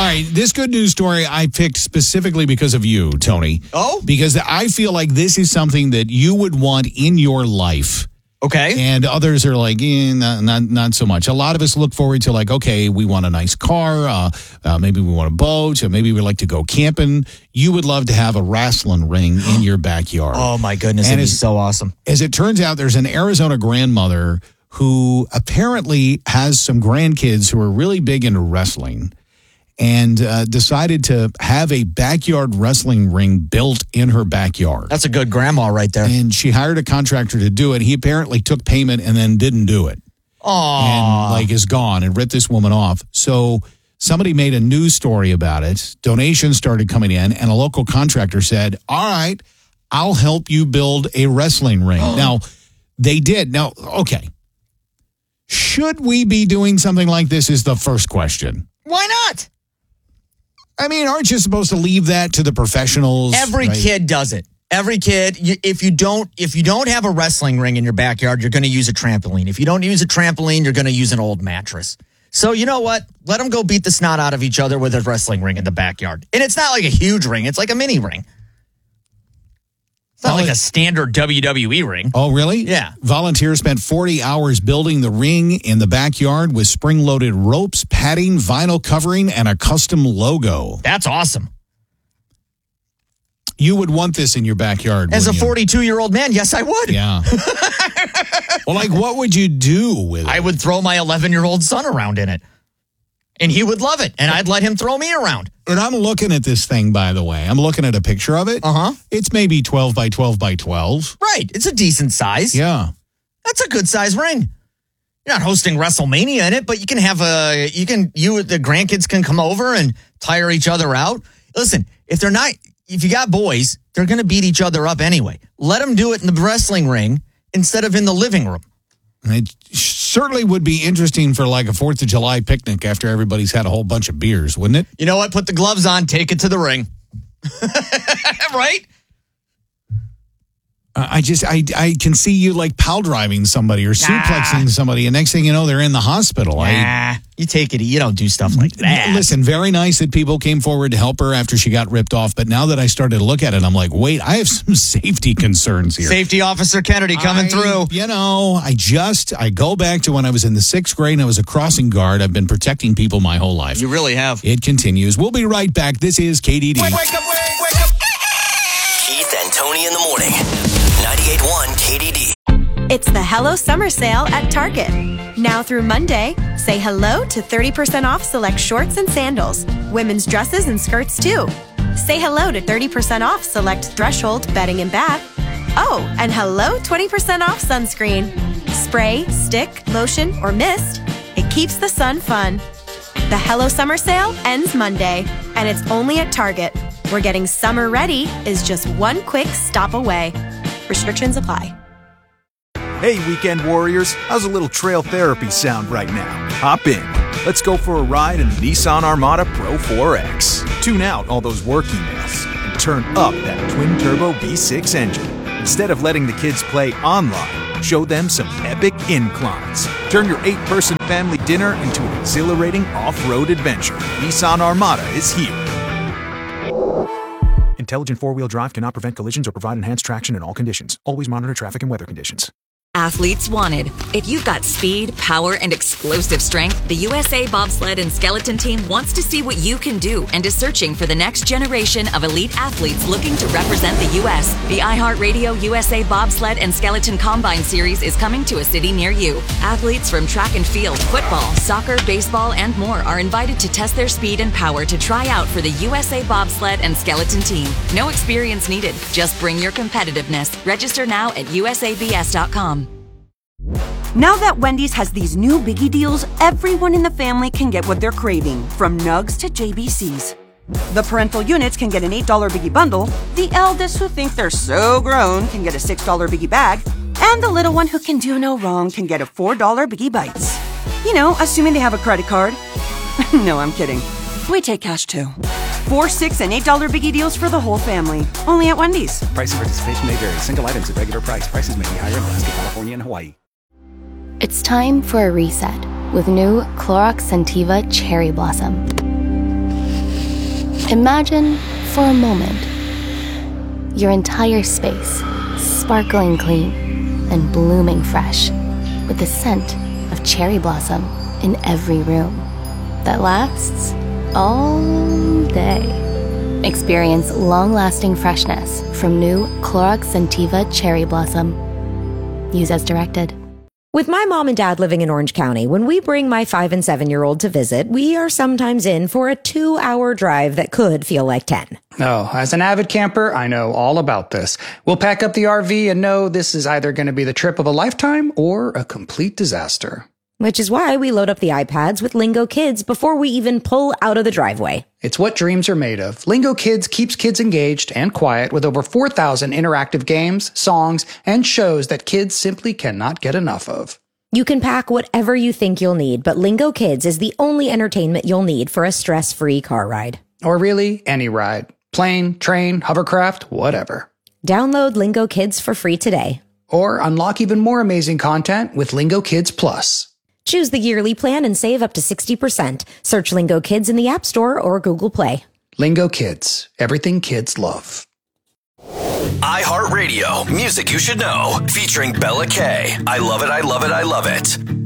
right, this good news story I picked specifically because of you, Tony. Oh? Because I feel like this is something that you would want in your life. Okay. And others are like, not so much. A lot of us look forward to like, okay, we want a nice car. Maybe we want a boat. Or maybe we like to go camping. You would love to have a wrestling ring in your backyard. Oh, my goodness. It'd be so awesome. As it turns out, there's an Arizona grandmother who apparently has some grandkids who are really big into wrestling and decided to have a backyard wrestling ring built in her backyard. That's a good grandma right there. And she hired a contractor to do it. He apparently took payment and then didn't do it. Aww. And is gone and ripped this woman off. So somebody made a news story about it. Donations started coming in and a local contractor said, all right, I'll help you build a wrestling ring. Now, they did. Now, okay. Should we be doing something like this is the first question. Why not? I mean, aren't you supposed to leave that to the professionals? Every kid does it. Every kid. If you don't have a wrestling ring in your backyard, you're going to use a trampoline. If you don't use a trampoline, you're going to use an old mattress. So you know what? Let them go beat the snot out of each other with a wrestling ring in the backyard. And it's not like a huge ring. It's like a mini ring. It's not like a standard WWE ring. Oh, really? Yeah. Volunteers spent 40 hours building the ring in the backyard with spring-loaded ropes, padding, vinyl covering, and a custom logo. That's awesome. You would want this in your backyard. As a 42-year-old man, yes, I would. Yeah. Well, what would you do with it? I would throw my 11-year-old son around in it. And he would love it. And I'd let him throw me around. And I'm looking at this thing, by the way. I'm looking at a picture of it. Uh-huh. It's maybe 12 by 12 by 12. Right. It's a decent size. Yeah. That's a good size ring. You're not hosting WrestleMania in it, but you can have the grandkids can come over and tire each other out. Listen, if you got boys, they're going to beat each other up anyway. Let them do it in the wrestling ring instead of in the living room. It certainly would be interesting for like a 4th of July picnic after everybody's had a whole bunch of beers, wouldn't it? You know what? Put the gloves on, take it to the ring. Right? I can see you like pile driving somebody or suplexing somebody, and next thing you know, they're in the hospital. You take it. You don't do stuff like that. Listen, very nice that people came forward to help her after she got ripped off. But now that I started to look at it, I'm like, wait, I have some safety concerns here. Safety Officer Kennedy coming through. I go back to when I was in the 6th grade and I was a crossing guard. I've been protecting people my whole life. You really have. It continues. We'll be right back. This is KDD. Wake up. Keith and Tony in the morning. 98.1 KDD. It's the Hello Summer Sale at Target. Now through Monday, say hello to 30% off select shorts and sandals, women's dresses and skirts too. Say hello to 30% off select Threshold bedding and bath. Oh, and hello 20% off sunscreen. Spray, stick, lotion, or mist. It keeps the sun fun. The Hello Summer Sale ends Monday, and it's only at Target, where getting summer ready is just one quick stop away. Restrictions apply. Hey, weekend warriors, how's a little trail therapy sound right now? Hop in. Let's go for a ride in the Nissan Armada Pro 4X. Tune out all those work emails and turn up that twin-turbo V6 engine. Instead of letting the kids play online, show them some epic inclines. Turn your 8-person family dinner into an exhilarating off-road adventure. Nissan Armada is here. Intelligent four-wheel drive cannot prevent collisions or provide enhanced traction in all conditions. Always monitor traffic and weather conditions. Athletes wanted. If you've got speed, power, and explosive strength, the USA Bobsled and Skeleton Team wants to see what you can do and is searching for the next generation of elite athletes looking to represent the U.S. The iHeartRadio USA Bobsled and Skeleton Combine Series is coming to a city near you. Athletes from track and field, football, soccer, baseball, and more are invited to test their speed and power to try out for the USA Bobsled and Skeleton Team. No experience needed. Just bring your competitiveness. Register now at usabs.com. Now that Wendy's has these new biggie deals, everyone in the family can get what they're craving, from nugs to JBCs. The parental units can get an $8 biggie bundle, the eldest who think they're so grown can get a $6 biggie bag, and the little one who can do no wrong can get a $4 biggie bites. You know, assuming they have a credit card. No, I'm kidding. We take cash too. $4, $6, and $8 biggie deals for the whole family. Only at Wendy's. Price and participation may vary. Single items at regular price. Prices may be higher in Alaska, California, and Hawaii. It's time for a reset with new Clorox Scentiva Cherry Blossom. Imagine, for a moment, your entire space sparkling clean and blooming fresh with the scent of cherry blossom in every room that lasts all day. Experience long-lasting freshness from new Clorox Scentiva Cherry Blossom. Use as directed. With my mom and dad living in Orange County, when we bring my 5 and 7-year-old to visit, we are sometimes in for a 2-hour drive that could feel like 10. Oh, as an avid camper, I know all about this. We'll pack up the RV and know this is either going to be the trip of a lifetime or a complete disaster. Which is why we load up the iPads with Lingo Kids before we even pull out of the driveway. It's what dreams are made of. Lingo Kids keeps kids engaged and quiet with over 4,000 interactive games, songs, and shows that kids simply cannot get enough of. You can pack whatever you think you'll need, but Lingo Kids is the only entertainment you'll need for a stress-free car ride. Or really, any ride. Plane, train, hovercraft, whatever. Download Lingo Kids for free today. Or unlock even more amazing content with Lingo Kids Plus. Choose the yearly plan and save up to 60%. Search Lingo Kids in the App Store or Google Play. Lingo Kids. Everything kids love. iHeartRadio. Music you should know. Featuring Bella K. I love it, I love it, I love it.